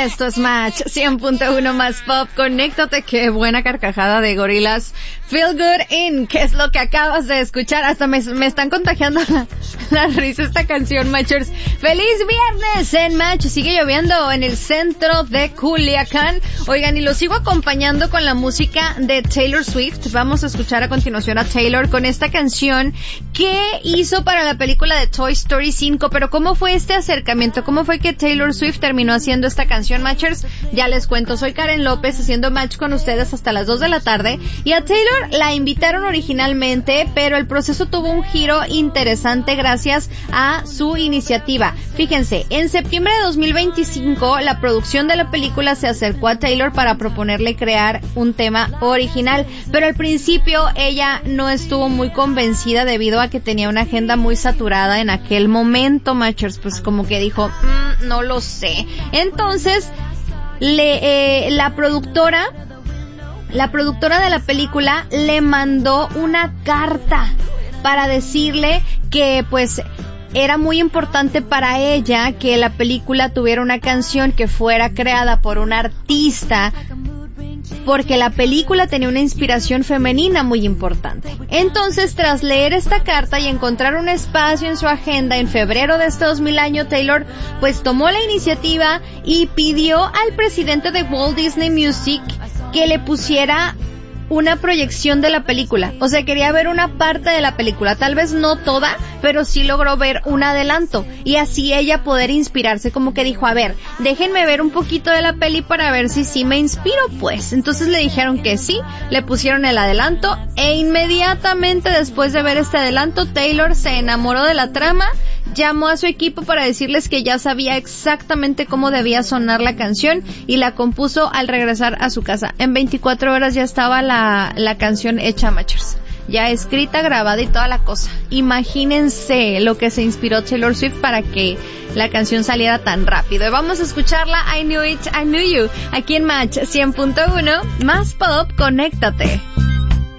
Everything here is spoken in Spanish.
Esto es Match 100.1 más pop. Conéctate. Qué buena carcajada de Gorillaz. Feel Good In, ¿qué es lo que acabas de escuchar? Hasta me están contagiando la risa esta canción, Matchers. ¡Feliz viernes en Match! Sigue lloviendo en el centro de Culiacán. Oigan, y lo sigo acompañando con la música de Taylor Swift. Vamos a escuchar a continuación a Taylor con esta canción que hizo para la película de Toy Story 5. Pero ¿cómo fue este acercamiento? ¿Cómo fue que Taylor Swift terminó haciendo esta canción, Matchers? Ya les cuento. Soy Karen López haciendo Match con ustedes hasta las 2 de la tarde. Y a Taylor la invitaron originalmente, pero el proceso tuvo un giro interesante gracias a su iniciativa. Fíjense, en septiembre de 2025, la producción de la película se acercó a Taylor para proponerle crear un tema original, pero al principio ella no estuvo muy convencida debido a que tenía una agenda muy saturada en aquel momento, Matchers, pues como que dijo, no lo sé. Entonces, la productora de la película le mandó una carta para decirle que pues era muy importante para ella que la película tuviera una canción que fuera creada por un artista, porque la película tenía una inspiración femenina muy importante. Entonces, tras leer esta carta y encontrar un espacio en su agenda en febrero de este 2000 año, Taylor pues tomó la iniciativa y pidió al presidente de Walt Disney Music que le pusiera una proyección de la película. O sea, quería ver una parte de la película, tal vez no toda, pero sí logró ver un adelanto y así ella poder inspirarse, como que dijo, a ver, déjenme ver un poquito de la peli para ver si sí me inspiro, pues. Entonces le dijeron que sí, le pusieron el adelanto e inmediatamente después de ver este adelanto, Taylor se enamoró de la trama, llamó a su equipo para decirles que ya sabía exactamente cómo debía sonar la canción y la compuso al regresar a su casa. En 24 horas ya estaba la canción hecha, Matchers. Ya escrita, grabada y toda la cosa. Imagínense lo que se inspiró Taylor Swift para que la canción saliera tan rápido. Y vamos a escucharla, I Knew It, I Knew You, aquí en Match 100.1, más pop, conéctate.